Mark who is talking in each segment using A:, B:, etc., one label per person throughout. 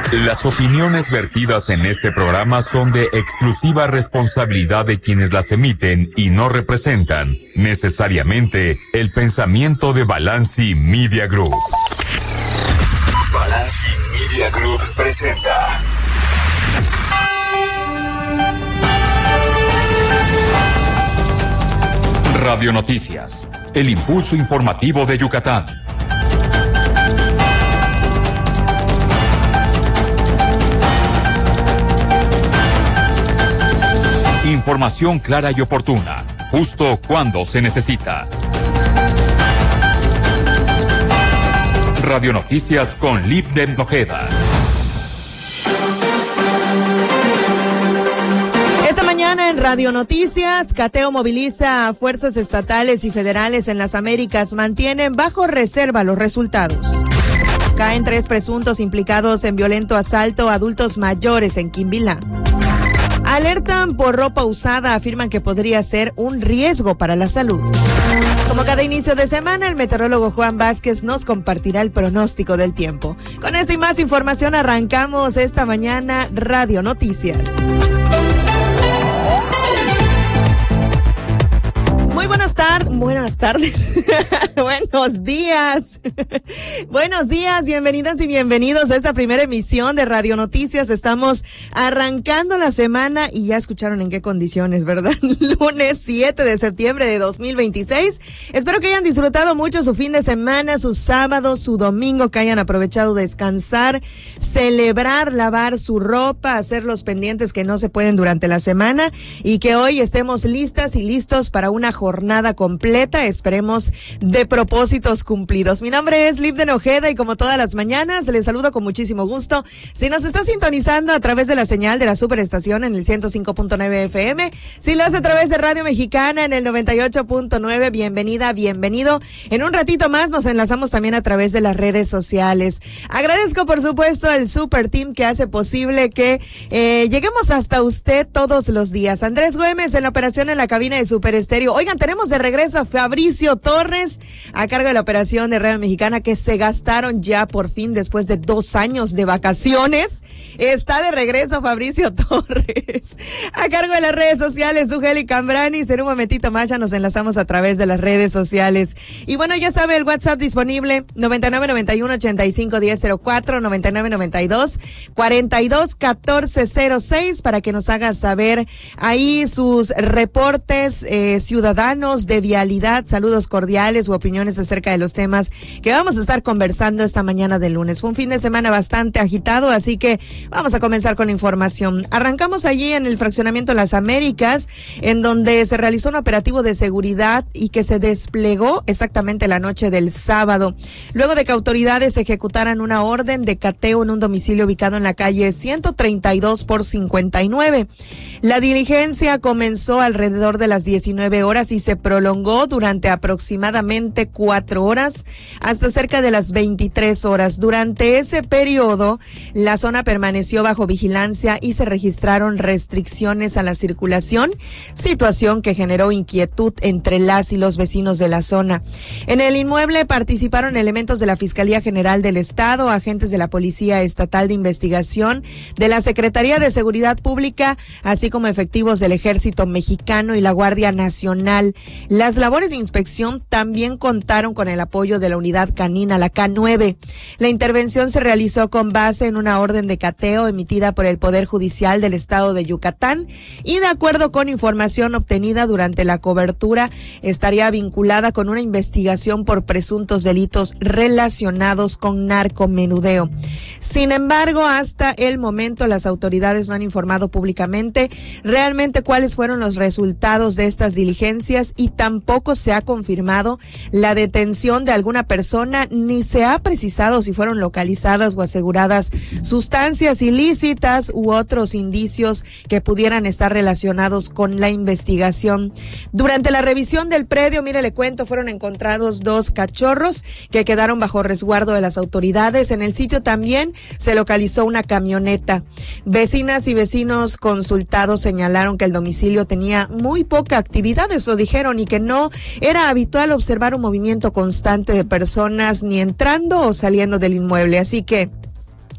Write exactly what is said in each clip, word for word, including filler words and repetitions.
A: Las opiniones vertidas en este programa son de exclusiva responsabilidad de quienes las emiten y no representan necesariamente el pensamiento de Balanci Media Group. Balanci Media Group presenta Radio Noticias, el impulso informativo de Yucatán. Información clara y oportuna, justo cuando se necesita. Radio Noticias con Libden Ojeda.
B: Esta mañana en Radio Noticias, cateo moviliza a fuerzas estatales y federales en las Américas. Mantienen bajo reserva los resultados. Caen tres presuntos implicados en violento asalto a adultos mayores en Quimbilá. Alertan por ropa usada, afirman que podría ser un riesgo para la salud. Como cada inicio de semana, el meteorólogo Juan Vázquez nos compartirá el pronóstico del tiempo. Con esta y más información arrancamos esta mañana Radio Noticias. Muy buenas tardes, buenas tardes, buenos días, buenos días, bienvenidas y bienvenidos a esta primera emisión de Radio Noticias. Estamos arrancando la semana y ya escucharon en qué condiciones, ¿verdad? Lunes siete de septiembre de dos mil veintiséis. Espero que hayan disfrutado mucho su fin de semana, su sábado, su domingo, que hayan aprovechado de descansar, celebrar, lavar su ropa, hacer los pendientes que no se pueden durante la semana y que hoy estemos listas y listos para una jornada jornada completa, esperemos de propósitos cumplidos. Mi nombre es Libden Ojeda y como todas las mañanas les saludo con muchísimo gusto. Si nos está sintonizando a través de la señal de la superestación en el ciento cinco punto nueve F M, si lo hace a través de Radio Mexicana en el noventa y ocho punto nueve, bienvenida, bienvenido. En un ratito más nos enlazamos también a través de las redes sociales. Agradezco por supuesto al super team que hace posible que eh, lleguemos hasta usted todos los días. Andrés Güemes en la operación en la cabina de Super Estéreo. Oigan, tenemos de regreso a Fabricio Torres a cargo de la operación de Radio Mexicana, que se gastaron ya por fin después de dos años de vacaciones. Está de regreso Fabricio Torres a cargo de las redes sociales, Ugeli Cambranis. En un momentito más ya nos enlazamos a través de las redes sociales. Y bueno, ya sabe el WhatsApp disponible noventa y nueve noventa y uno ochenta y cinco diez cero cuatro, noventa y nueve noventa y dos cuarenta y dos catorce cero seis para que nos haga saber ahí sus reportes eh, ciudadanos de vialidad, saludos cordiales u opiniones acerca de los temas que vamos a estar conversando esta mañana de lunes. Fue un fin de semana bastante agitado, así que vamos a comenzar con la información. Arrancamos allí en el fraccionamiento Las Américas, en donde se realizó un operativo de seguridad y que se desplegó exactamente la noche del sábado, luego de que autoridades ejecutaran una orden de cateo en un domicilio ubicado en la calle ciento treinta y dos por cincuenta y nueve. La diligencia comenzó alrededor de las diecinueve horas y se prolongó durante aproximadamente cuatro horas hasta cerca de las veintitrés horas. Durante ese periodo, la zona permaneció bajo vigilancia y se registraron restricciones a la circulación, situación que generó inquietud entre las y los vecinos de la zona. En el inmueble participaron elementos de la Fiscalía General del Estado, agentes de la Policía Estatal de Investigación, de la Secretaría de Seguridad Pública, así como efectivos del Ejército Mexicano y la Guardia Nacional. Las labores de inspección también contaron con el apoyo de la unidad canina, la K nueve. La intervención se realizó con base en una orden de cateo emitida por el Poder Judicial del Estado de Yucatán y de acuerdo con información obtenida durante la cobertura, estaría vinculada con una investigación por presuntos delitos relacionados con narcomenudeo. Sin embargo, hasta el momento las autoridades no han informado públicamente realmente cuáles fueron los resultados de estas diligencias y tampoco se ha confirmado la detención de alguna persona ni se ha precisado si fueron localizadas o aseguradas sustancias ilícitas u otros indicios que pudieran estar relacionados con la investigación. Durante la revisión del predio, mire, le cuento, fueron encontrados dos cachorros que quedaron bajo resguardo de las autoridades. En el sitio también se localizó una camioneta. Vecinas y vecinos consultados señalaron que el domicilio tenía muy poca actividad, eso dijeron, y que no era habitual observar un movimiento constante de personas ni entrando o saliendo del inmueble. Así que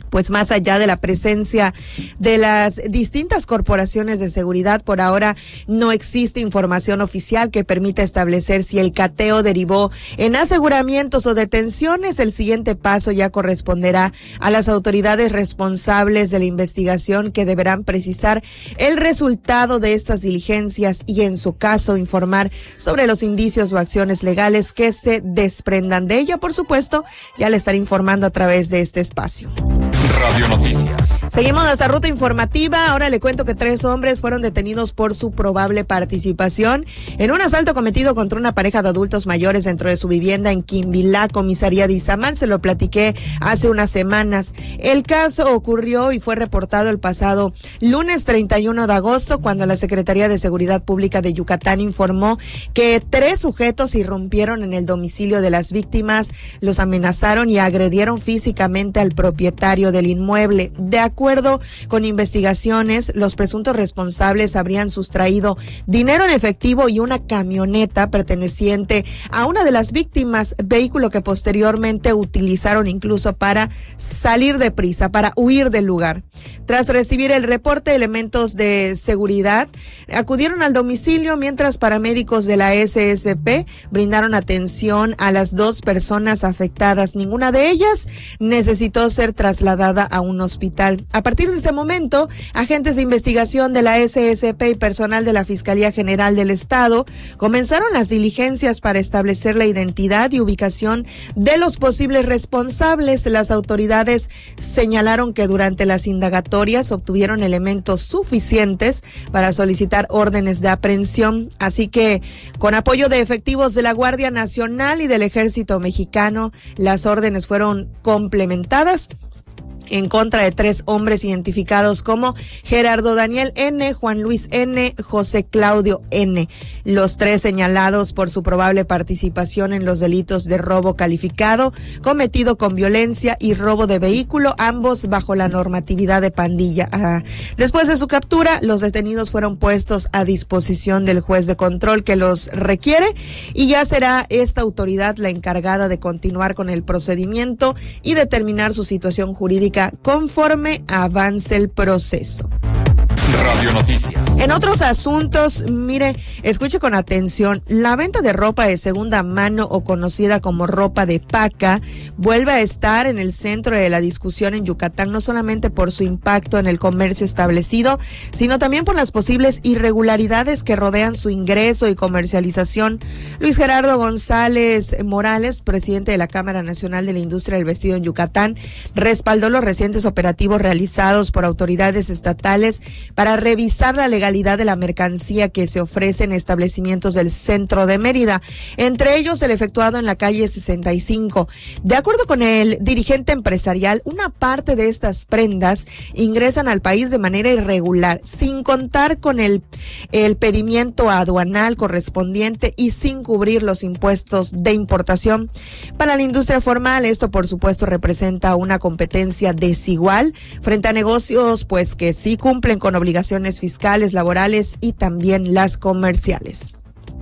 B: Pues más allá de la presencia de las distintas corporaciones de seguridad, por ahora no existe información oficial que permita establecer si el cateo derivó en aseguramientos o detenciones. El siguiente paso ya corresponderá a las autoridades responsables de la investigación, que deberán precisar el resultado de estas diligencias y, en su caso, informar sobre los indicios o acciones legales que se desprendan de ella. Por supuesto, ya le estaré informando a través de este espacio.
A: Radio Noticias.
B: Seguimos nuestra ruta informativa. Ahora le cuento que tres hombres fueron detenidos por su probable participación en un asalto cometido contra una pareja de adultos mayores dentro de su vivienda en Quimbilá, comisaría de Izamal. Se lo platiqué hace unas semanas. El caso ocurrió y fue reportado el pasado lunes treinta y uno de agosto, cuando la Secretaría de Seguridad Pública de Yucatán informó que tres sujetos irrumpieron en el domicilio de las víctimas, los amenazaron y agredieron físicamente al propietario del inmueble. De acuerdo con investigaciones, los presuntos responsables habrían sustraído dinero en efectivo y una camioneta perteneciente a una de las víctimas, vehículo que posteriormente utilizaron incluso para salir deprisa, para huir del lugar. Tras recibir el reporte, elementos de seguridad acudieron al domicilio, mientras paramédicos de la S S P brindaron atención a las dos personas afectadas. Ninguna de ellas necesitó ser trasladada a un hospital. A partir de ese momento, agentes de investigación de la S S P y personal de la Fiscalía General del Estado comenzaron las diligencias para establecer la identidad y ubicación de los posibles responsables. Las autoridades señalaron que durante las indagatorias obtuvieron elementos suficientes para solicitar órdenes de aprehensión, así que con apoyo de efectivos de la Guardia Nacional y del Ejército Mexicano, las órdenes fueron complementadas en contra de tres hombres identificados como Gerardo Daniel N., Juan Luis N., José Claudio N., los tres señalados por su probable participación en los delitos de robo calificado, cometido con violencia, y robo de vehículo, ambos bajo la normatividad de pandilla. Ah, después de su captura, los detenidos fueron puestos a disposición del juez de control que los requiere, y ya será esta autoridad la encargada de continuar con el procedimiento y determinar su situación jurídica conforme avance el proceso.
A: Radio Noticias.
B: En otros asuntos, mire, escuche con atención, la venta de ropa de segunda mano, o conocida como ropa de paca, vuelve a estar en el centro de la discusión en Yucatán, no solamente por su impacto en el comercio establecido, sino también por las posibles irregularidades que rodean su ingreso y comercialización. Luis Gerardo González Morales, presidente de la Cámara Nacional de la Industria del Vestido en Yucatán, respaldó los recientes operativos realizados por autoridades estatales para revisar la legalidad de la mercancía que se ofrece en establecimientos del centro de Mérida, entre ellos el efectuado en la calle sesenta y cinco. De acuerdo con el dirigente empresarial, una parte de estas prendas ingresan al país de manera irregular, sin contar con el, el pedimiento aduanal correspondiente y sin cubrir los impuestos de importación. Para la industria formal, esto por supuesto representa una competencia desigual frente a negocios pues que sí cumplen con obligaciones fiscales, laborales y también las comerciales.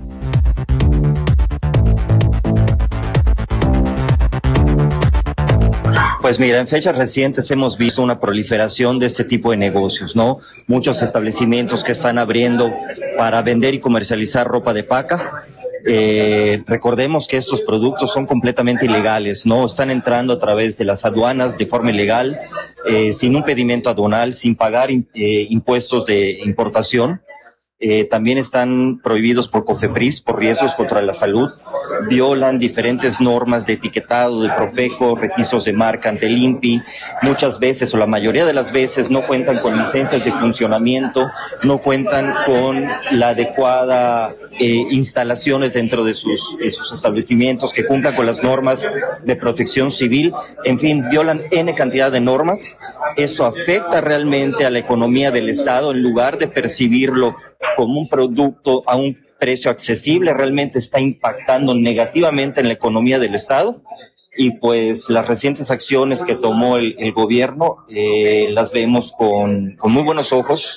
C: Pues mira, en fechas recientes hemos visto una proliferación de este tipo de negocios, ¿no? Muchos establecimientos que están abriendo para vender y comercializar ropa de paca. Eh, recordemos que estos productos son completamente ilegales, ¿no? Están entrando a través de las aduanas de forma ilegal, eh, sin un pedimento aduanal, sin pagar eh, impuestos de importación. Eh, también están prohibidos por COFEPRIS por riesgos contra la salud, violan diferentes normas de etiquetado de Profeco, registros de marca ante el INPI, muchas veces o la mayoría de las veces no cuentan con licencias de funcionamiento, no cuentan con la adecuada eh, instalaciones dentro de sus, de sus establecimientos que cumplan con las normas de protección civil, en fin, violan N cantidad de normas. Esto afecta realmente a la economía del Estado en lugar de percibirlo como un producto a un precio accesible, realmente está impactando negativamente en la economía del Estado. Y pues las recientes acciones que tomó el, el gobierno eh, las vemos con, con muy buenos ojos.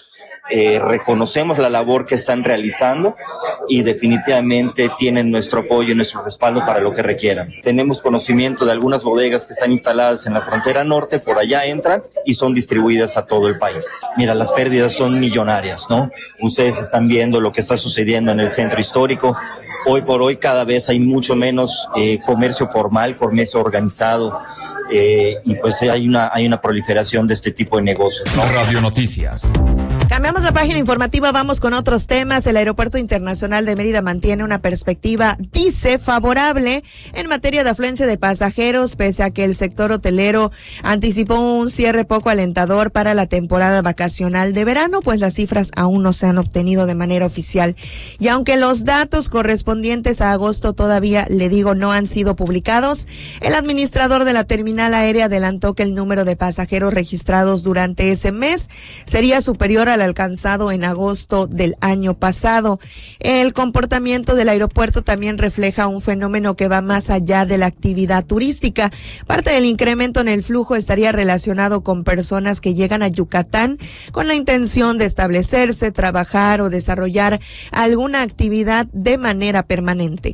C: eh, reconocemos la labor que están realizando y definitivamente tienen nuestro apoyo y nuestro respaldo para lo que requieran. Tenemos conocimiento de algunas bodegas que están instaladas en la frontera norte, por allá entran y son distribuidas a todo el país. Mira, las pérdidas son millonarias, ¿no? Ustedes están viendo lo que está sucediendo en el centro histórico. Hoy por hoy cada vez hay mucho menos eh, comercio formal, comercio organizado, eh, y pues hay una, hay una proliferación de este tipo de negocios, ¿no?
A: Radio Noticias.
B: Cambiamos la página informativa, vamos con otros temas. El Aeropuerto Internacional de Mérida mantiene una perspectiva, dice, favorable en materia de afluencia de pasajeros, pese a que el sector hotelero anticipó un cierre poco alentador para la temporada vacacional de verano, pues las cifras aún no se han obtenido de manera oficial. Y aunque los datos correspondientes a agosto todavía, le digo, no han sido publicados, el administrador de la terminal aérea adelantó que el número de pasajeros registrados durante ese mes sería superior al alcanzado en agosto del año pasado. El comportamiento del aeropuerto también refleja un fenómeno que va más allá de la actividad turística. Parte del incremento en el flujo estaría relacionado con personas que llegan a Yucatán con la intención de establecerse, trabajar o desarrollar alguna actividad de manera permanente.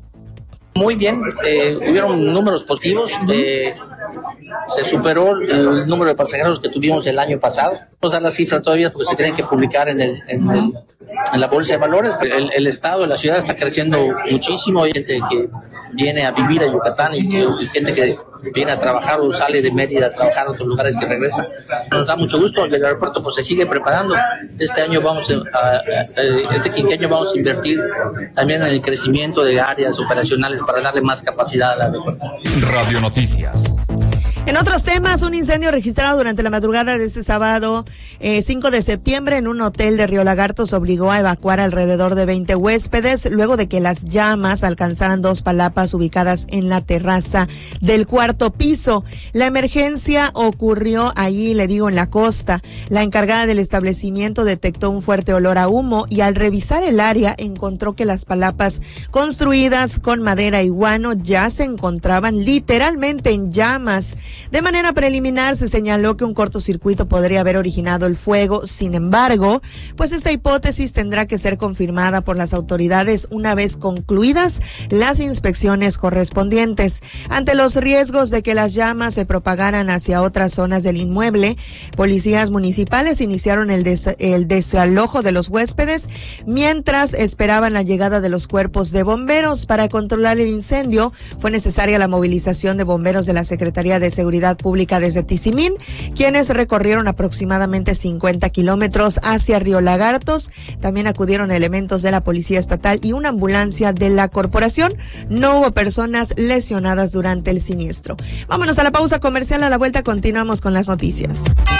D: Muy bien, eh, hubieron números positivos, eh, se superó el número de pasajeros que tuvimos el año pasado. No vamos a dar las cifras todavía porque se tienen que publicar en, el, en, el, en la bolsa de valores. El, el estado, la ciudad está creciendo muchísimo, hay gente que viene a vivir a Yucatán y, y gente que viene a trabajar o sale de Mérida a trabajar a otros lugares y regresa. Nos da mucho gusto, el aeropuerto pues se sigue preparando. Este año vamos a, a, a este quinquenio vamos a invertir también en el crecimiento de áreas operacionales para darle más capacidad al aeropuerto.
A: Radio Noticias.
B: En otros temas, un incendio registrado durante la madrugada de este sábado eh, cinco de septiembre en un hotel de Río Lagartos obligó a evacuar alrededor de veinte huéspedes luego de que las llamas alcanzaran dos palapas ubicadas en la terraza del cuarto piso. La emergencia ocurrió allí, le digo, en la costa. La encargada del establecimiento detectó un fuerte olor a humo y al revisar el área encontró que las palapas construidas con madera y guano ya se encontraban literalmente en llamas. De manera preliminar se señaló que un cortocircuito podría haber originado el fuego. Sin embargo, pues esta hipótesis tendrá que ser confirmada por las autoridades una vez concluidas las inspecciones correspondientes. Ante los riesgos de que las llamas se propagaran hacia otras zonas del inmueble, policías municipales iniciaron el, des el desalojo de los huéspedes mientras esperaban la llegada de los cuerpos de bomberos. Para controlar el incendio fue necesaria la movilización de bomberos de la Secretaría de Seguridad Pública desde Tizimín, quienes recorrieron aproximadamente cincuenta kilómetros hacia Río Lagartos. También acudieron elementos de la Policía Estatal y una ambulancia de la corporación. No hubo personas lesionadas durante el siniestro. Vámonos a la pausa comercial. A la vuelta continuamos con las noticias.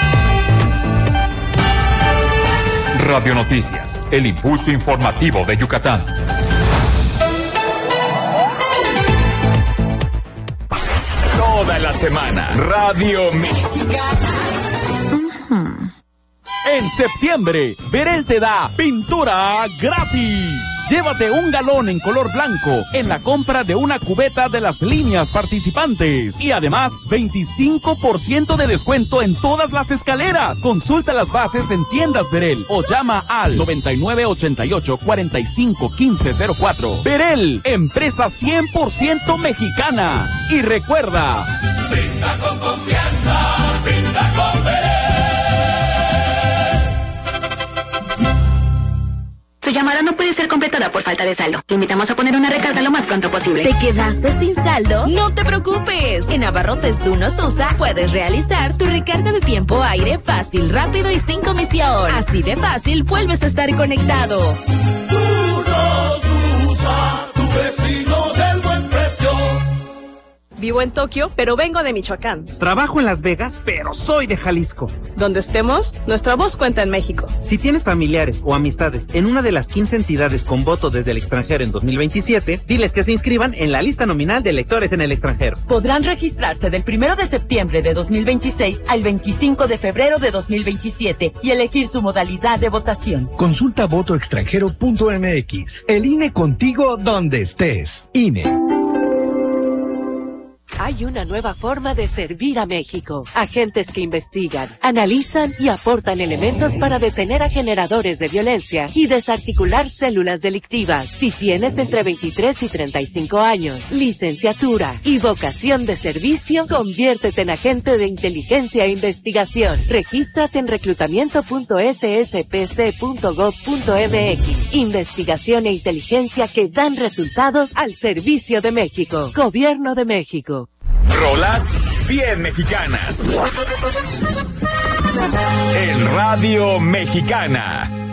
A: Radio Noticias, el impulso informativo de Yucatán. Toda la semana, Radio Mexicana.
E: Uh-huh. En septiembre, Berel te da pintura gratis. Llévate un galón en color blanco en la compra de una cubeta de las líneas participantes. Y además, veinticinco por ciento de descuento en todas las escaleras. Consulta las bases en tiendas Berel o llama al noventa y nueve ochenta y ocho cuarenta y cinco quince cero cuatro. Berel, empresa cien por ciento mexicana. Y recuerda,
F: pinta con confianza, pinta con Berel.
G: Su llamada no puede ser completada por falta de saldo. Le invitamos a poner una recarga lo más pronto posible.
H: ¿Te quedaste sin saldo? No te preocupes. En Abarrotes Duno Susa puedes realizar tu recarga de tiempo aire fácil, rápido y sin comisión. Así de fácil vuelves a estar conectado.
F: Duno Susa, tu vecino del buen precio.
I: Vivo en Tokio, pero vengo de Michoacán.
J: Trabajo en Las Vegas, pero soy de Jalisco.
I: Donde estemos, nuestra voz cuenta en México.
J: Si tienes familiares o amistades en una de las quince entidades con voto desde el extranjero en dos mil veintisiete, diles que se inscriban en la lista nominal de electores en el extranjero.
K: Podrán registrarse del primero de septiembre de dos mil veintiséis al veinticinco de febrero de dos mil veintisiete y elegir su modalidad de votación.
L: Consulta voto extranjero punto m x. El I N E contigo donde estés. I N E.
M: Hay una nueva forma de servir a México. Agentes que investigan, analizan y aportan elementos para detener a generadores de violencia y desarticular células delictivas. Si tienes entre veintitrés y treinta y cinco años, licenciatura y vocación de servicio, conviértete en agente de inteligencia e investigación. Regístrate en reclutamiento punto s s p c punto gov punto m x. Investigación e inteligencia que dan resultados al servicio de México. Gobierno de México.
A: Rolas bien mexicanas. En Radio Mexicana.